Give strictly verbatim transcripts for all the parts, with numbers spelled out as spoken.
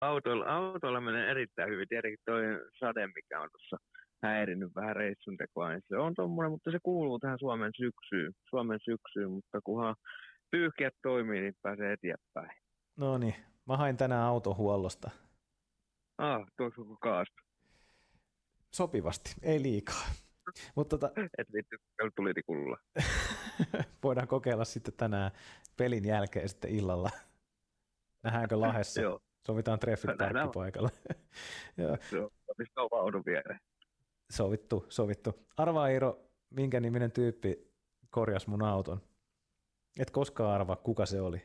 autoilla, autoilla menee erittäin hyvin. Tietenkin toi sade, mikä on tuossa häirinnyt vähän reissun tekoa, niin se on tommoinen, mutta se kuuluu tähän Suomen syksyyn, Suomen syksyyn, mutta kunhan pyyhkiät toimii, niin pääsee eteenpäin. No niin, mä hain tänään autohuollosta. Ah, tuoksi koko kaasta. Sopivasti, ei liikaa. Mutta tota, et vittu, tuli tikulla. Voidaan kokeilla sitten tänään pelin jälkeen sitten illalla. Nähdäänkö Lahdessa? Joo. Sovitaan treffit parkkipaikalla. Joo, pistää auton viereen. Sovittu, sovittu. Arvaa Iiro, minkä niminen tyyppi korjasi mun auton? Et koskaan arvaa, kuka se oli.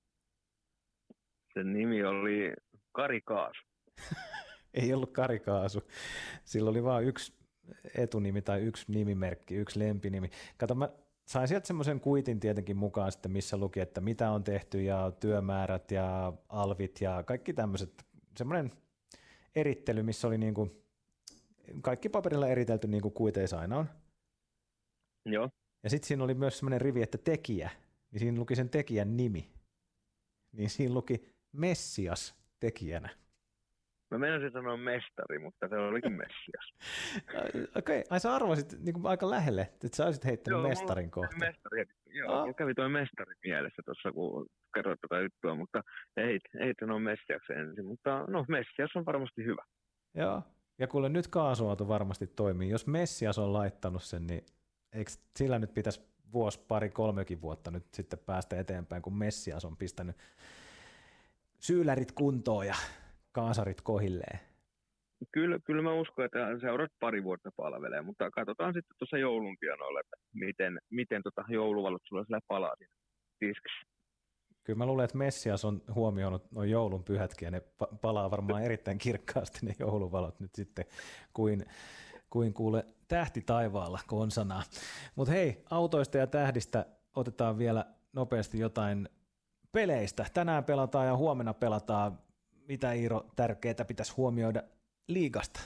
Sen nimi oli Kari Kaasu. Ei ollut Kari Kaasu. Sillä oli vain yksi etunimi tai yksi nimimerkki, yksi lempinimi. Kato, mä sain sieltä semmoisen kuitin tietenkin mukaan sitten, missä luki, että mitä on tehty ja työmäärät ja alvit ja kaikki tämmöiset. Semmoinen erittely, missä oli niinku kaikki paperilla eritelty niin kuin kuiteissa aina on. Joo. Ja sitten siinä oli myös semmoinen rivi, että tekijä, niin siinä luki sen tekijän nimi. Niin siinä luki Messias tekijänä. Mä meinasin sanoa mestari, mutta se olikin Messias. Okei, okay. Ai sä arvasit niin kuin aika lähelle, että sä olisit heittänyt joo, mestarin kohta. Mestari, joo, ah. mulla kävi toi mestari mielessä tuossa, kun kerroit tätä juttua, mutta ei, ei sanoa Messiaksen ensin. Mutta no, Messias on varmasti hyvä. Joo, ja kuule nyt kaasuauto varmasti toimii. Jos Messias on laittanut sen, niin eikö sillä nyt pitäisi vuosi, pari, kolmekin vuotta nyt sitten päästä eteenpäin, kun Messias on pistänyt syylärit kuntoon ja kaasarit kohilleen? Kyllä, kyllä mä uskon, että seuraat pari vuotta palvelee, mutta katsotaan sitten tuossa joulun tienoilla, että miten, miten tota jouluvalot sulla sillä palaa siinä tiskissä. Kyllä mä luulen, että Messias on huomioinut nuo joulun pyhätkin, ja ne palaa varmaan erittäin kirkkaasti ne jouluvalot nyt sitten, kuin, kuin kuule tähti taivaalla konsanaa. Mutta hei, autoista ja tähdistä otetaan vielä nopeasti jotain peleistä. Tänään pelataan ja huomenna pelataan. Mitä Iiro tärkeää pitäisi huomioida liigasta?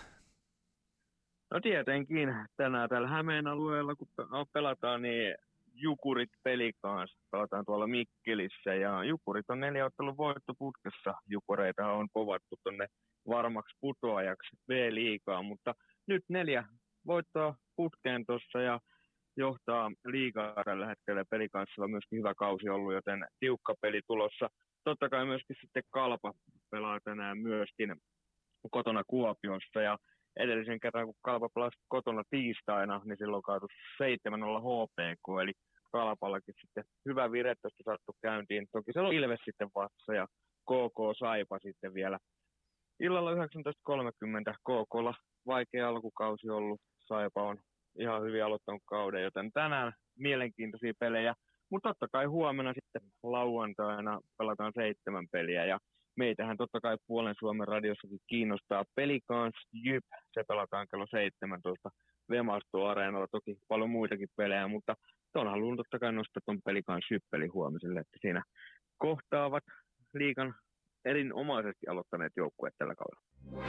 No tietenkin tänään täällä Hämeen alueella, kun pelataan, niin Jukurit peli kanssa. Pelataan tuolla Mikkelissä ja Jukurit on neljä ottelun voittoputkessa. Jukureita on povattu tuonne varmaksi putoajaksi B-liigaan, mutta nyt neljä voittoa putkeen tuossa ja johtaa liigaa tällä hetkellä. Pelikanssilla on myöskin hyvä kausi ollut, joten tiukka peli tulossa. Totta kai myöskin sitten Kalpa pelaa tänään myöskin kotona Kuopiossa ja edellisen kerran kun Kalpa pelasi kotona tiistaina, niin silloin kaatui seitsemän nolla H P K, eli Kalpallakin sitten hyvä vire tästä sattui käyntiin. Toki se on Ilves sitten vastassa ja K K Saipa sitten vielä illalla yhdeksäntoista kolmekymmentä. K K:lla vaikea alkukausi ollut, Saipa on ihan hyvin aloittanut kauden, joten tänään mielenkiintoisia pelejä. Mutta totta kai huomenna sitten lauantaina pelataan seitsemän peliä ja meitähän totta kai Puolen Suomen radiossakin kiinnostaa Pelikans Jyp. Se pelataan kello seitsemäntoista Vemasto-areenalla, toki paljon muitakin pelejä, mutta tuon haluan totta kai nostaa tuon Pelikans Jyp-peli huomiselle, että siinä kohtaavat liigan erinomaisesti aloittaneet joukkueet tällä kaudella.